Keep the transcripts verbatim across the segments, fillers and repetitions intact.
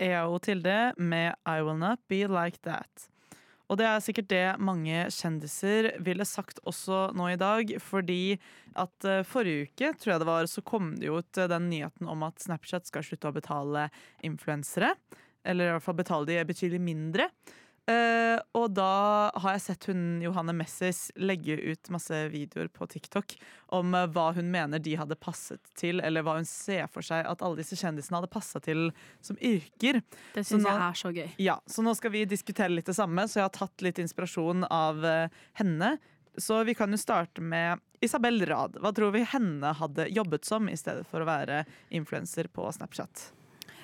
E A O Tilde med I Will Not Be Like That. Og det er sikkert det mange kjendiser ville sagt også nå i dag, fordi at uh, forrige uke, tror jeg det var, så kom det jo ut uh, den nyheten om at Snapchat skal slutte å betale influensere, eller i hvert fall betale de betydelig mindre. Uh, og da har jeg sett hun Johanne Messis legge ut masse videoer på TikTok om uh, hva hun mener de hadde passet til, eller hva hun ser for seg at alle disse kjendisene hadde passet til som yrker. Det synes jeg er så gøy. Ja, så nå skal vi diskutere litt det samme, så jeg har tatt litt inspirasjon av uh, henne. Så vi kan jo starte med Isabel Rad. Hva tror vi henne hadde jobbet som i stedet for å være influencer på Snapchat?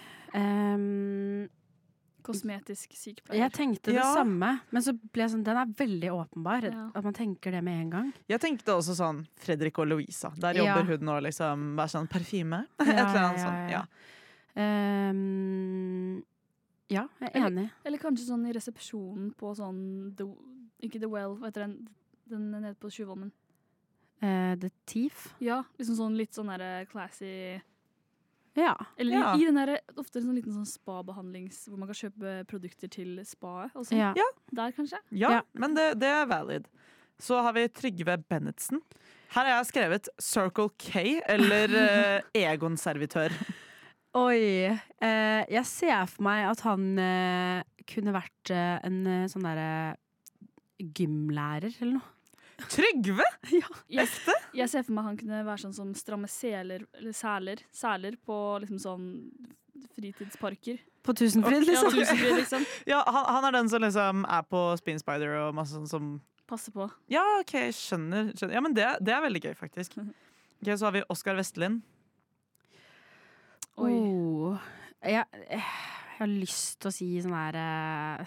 Um Kosmetisk sykepleier. Jeg tenkte det Ja. samme, men så ble jeg sånn, den er veldig åpenbar, Ja. at man tenker det med en gang. Jeg tenkte også sånn Fredrik og Louisa. Der Ja. jobber hun nå liksom bare sånn parfyme. Ja, Et eller annet ja, sånt. ja. Ja. Um, ja, jeg er Eller- enig. Eller kanskje sånn i resepsjonen på sånn the, ikke The Well, hva heter den? Den nede på Tjuvholmen. Uh, The Thief. Ja, liksom sånn litt sånn der classy. Ja. Eller Ja. i, i den der, ofte en sånn liten sånn spa-behandlings, hvor man kan kjøpe produkter til spaet og sånn. ja. Der kanskje. Ja, Ja. men det, det er valid. Så har vi Trygve Bennetsen. Her har jeg skrevet Circle K, eller eh, Egon-servitør. Oi. eh, jeg ser for meg at han eh, kunne vært eh, en eh, sånn derre gymlærer eller noe. Trygve! Jeg, jeg ser for meg han kunne være sånn som stramme seler, eller seler, seler på liksom sånn fritidsparker. På Tusenfryd, Ja, liksom. tusenfryd, liksom. Ja, han, han er den som liksom er på Spin Spider og masse sånn som Passe på. Ja, OK, skjønner. skjønner. Ja, men det, det er veldig gøy, faktisk. Ok, Så har vi Oskar Vestelin. Oi. Oh, jeg, jeg har lyst til å si sånn her eh,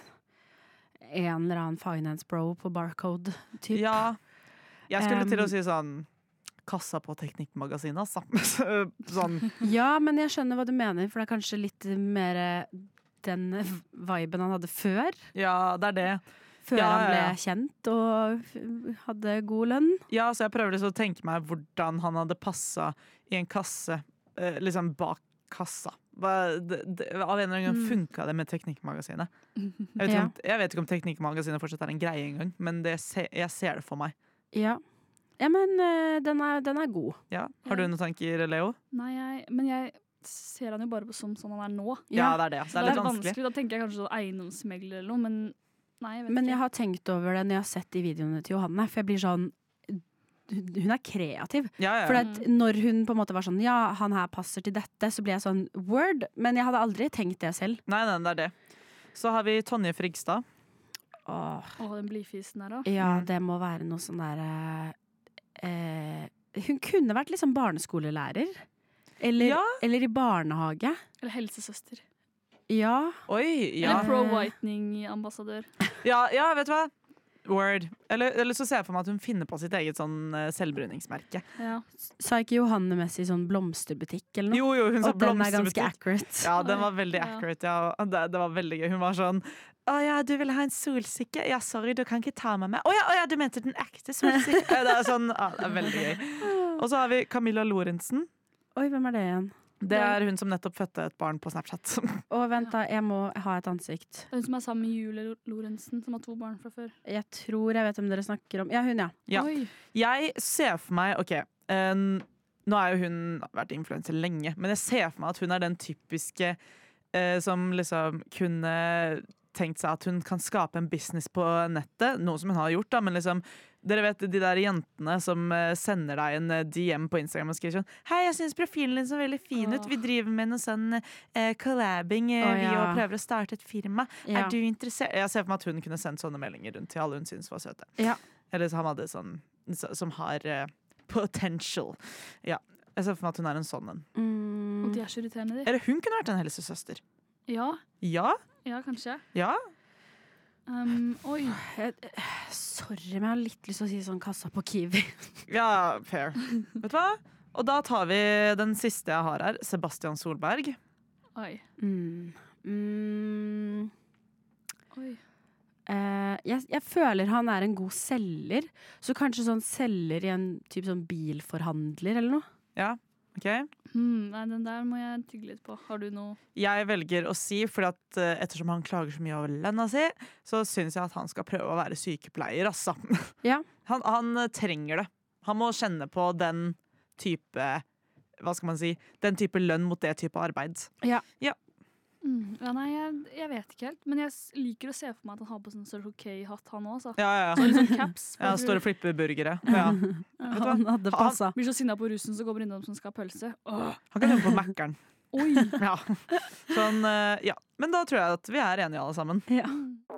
en eller annen finance bro på Barcode typ. Ja. Jeg skulle til å Um, si sånn Kassa på Teknikkmagasinet, altså. sånn. Ja, men jeg skjønner hva du mener, for det er kanskje litt mer eh, den viben han hadde før. Ja, det er det. Før Ja, han ble ja, ja. kjent og f- hadde god lønn. Ja, så jeg prøver liksom å tenke meg hvordan han hadde passa i en kasse, eh, liksom bak kassa. Hva- det- det- Av en eller annen gang funka det med Teknikkmagasinet. Jeg vet, ikke Ja. om, jeg vet ikke om Teknikkmagasinet fortsatt er en greie engang, men det se, jeg ser det for meg. Ja, ja men eh, den, er, den er god. Ja. Har du Ja. noen tanker, Leo? Nei, jeg, men jeg ser han jo bare på som sånn han er nå. Ja, det er det. Så Det er litt vanskelig. Da tenker jeg kanskje sånn eiendomsmegler eller noe, men nei, jeg vet Men ikke. jeg har tenkt over det når jeg har sett de videoene til Johanne, for jeg blir sånn hun er kreativ. Ja, ja. For at når hun på en måte var sånn ja, han her passer til dette, så blir jeg sånn word. Men jeg hadde aldri tenkt det selv. Nei, nei, det er det. Så har vi Tonje Frigstad. Åh, Å, den blidfisen der, da. ja, Mm. det må være noe sånn derre eh, Hun kunne vært liksom barneskolelærer. Eller, Ja. eller i barnehage. Eller helsesøster. Ja. Oi, ja. Eller pro-whitening-ambassadør. Ja, ja, vet du hva? Word. Eller, eller så ser jeg for meg at hun finner på sitt eget sånn eh, selvbruningsmerke. Ja. Sa ikke Johanne Messi sånn blomsterbutikk eller noe? Jo, jo, hun sa Og den er ganske blomsterbutikk. accurate. Ja, den var veldig Ja. accurate. Ja. og Det, det var veldig gøy. Hun var sånn Å ja, du ville ha en solsikke? Ja, sorry, du kan ikke ta meg med. Å ja, å ja, du mente den ekte solsikke? Ja, det er sånn, ja, det er veldig gøy. Og så har vi Camilla Lorentzen. Oi, hvem er det igjen? Det er hun som nettopp fødte et barn på Snapchat. Å, vent da, jeg må ha et ansikt. Det er hun som er sammen med Julie Lorentzen, som har to barn fra før. Jeg tror jeg vet hvem dere snakker om. Ja, hun, ja. Ja. Oi. Jeg ser for meg OK, en, nå er jo hun vært influenser lenge, men jeg ser for meg at hun er den typiske eh, som liksom kunne tenkt seg at hun kan skape en business på nettet, noe som hun har gjort, da, men liksom dere vet de der jentene som eh, sender deg en eh, D M på Instagram og skriver sånn Hei, jeg syns profilen din så veldig fin ut. Vi driver med noe sånn eh, collabing. Eh, Å, vi ja. og prøver å starte et firma. Ja. Er du interessert? Jeg ser for meg at hun kunne sendt sånne meldinger rundt til alle hun syns var søte. Ja. Eller som hadde sånn så- Som har eh, potential. Ja. Jeg ser for meg at hun er en sånn en. Mm. Og de er så irriterende, de. Eller hun kunne vært en helsesøster. Ja, Ja? ja, kanskje. Ja? Um, oi. Jeg- Sorry, men jeg har litt lyst til å si sånn kassa på Kiwi. Ja, fair. Vet du hva? Og da tar vi den siste jeg har her. Sebastian Solberg. Oi. Mm. Mm. Oi. Eh, jeg, jeg føler han er en god selger. Så kanskje sånn selger i en type sånn bilforhandler eller noe. Ja. Ok? Hmm, nei, den der må jeg tygge litt på. Har du noe? Jeg velger å si, fordi at eh, ettersom han klager så mye over lønna si, så syns jeg at han skal prøve å være sykepleier, altså. Ja. Han, han eh, trenger det. Han må kjenne på den type Hva skal man si? Den type lønn mot det type arbeid. Ja. Ja. Mm, ja, nei, jeg, jeg vet ikke helt. Men jeg s- liker å se for meg at han har på sånn Circle K-hatt, han òg. Så. Ja, ja, Så ja. litt sånn caps. for ja jeg står og tror- flipper burgere. Ja. Ja, du hva? Han hadde Han- passa. Blir så sinna på russen som kommer innom som skal ha pølse. Åh, Han kan jobbe på Mækkern. oi! Ja. Sånn, eh, ja. Men da tror jeg at vi er enige alle sammen. Ja. Mm.